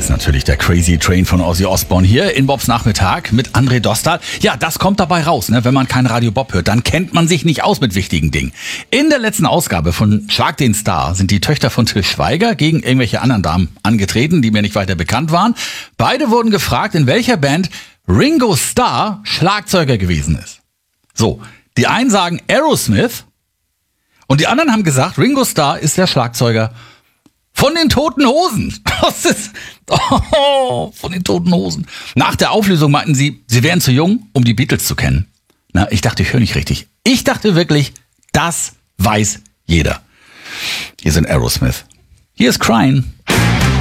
ist natürlich der Crazy Train von Ozzy Osbourne hier in Bobs Nachmittag mit André Dostal. Ja, das kommt dabei raus, ne? Wenn man kein Radio Bob hört, dann kennt man sich nicht aus mit wichtigen Dingen. In der letzten Ausgabe von Schlag den Star sind die Töchter von Til Schweiger gegen irgendwelche anderen Damen angetreten, die mir nicht weiter bekannt waren. Beide wurden gefragt, in welcher Band Ringo Starr Schlagzeuger gewesen ist. So, die einen sagen Aerosmith und die anderen haben gesagt, Ringo Starr ist der Schlagzeuger von den Toten Hosen. Was ist? Oh, von den Toten Hosen. Nach der Auflösung meinten sie, sie wären zu jung, um die Beatles zu kennen. Na, ich dachte, ich höre nicht richtig. Ich dachte wirklich, das weiß jeder. Hier sind Aerosmith. Hier ist Crying.